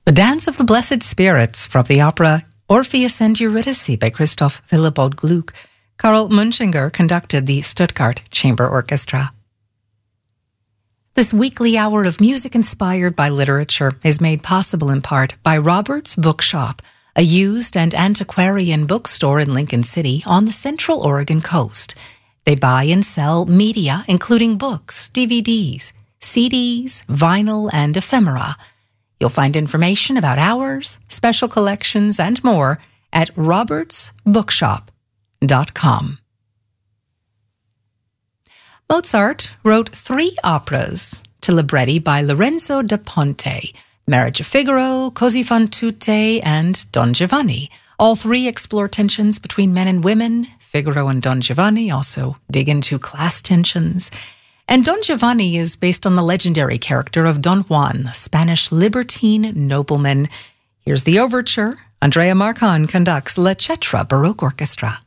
The Dance of the Blessed Spirits from the opera Orpheus and Eurydice by Christoph Willibald Gluck. Karl Munchinger conducted the Stuttgart Chamber Orchestra. This weekly hour of music inspired by literature is made possible in part by Robert's Bookshop, a used and antiquarian bookstore in Lincoln City on the Central Oregon coast. They buy and sell media, including books, DVDs, CDs, vinyl, and ephemera. You'll find information about hours, special collections, and more at robertsbookshop.com. Mozart wrote 3 operas to libretti by Lorenzo da Ponte: Marriage of Figaro, Così fan tutte, and Don Giovanni. All 3 explore tensions between men and women. Figaro and Don Giovanni also dig into class tensions. And Don Giovanni is based on the legendary character of Don Juan, the Spanish libertine nobleman. Here's the overture. Andrea Marcon conducts La Cetra Baroque Orchestra.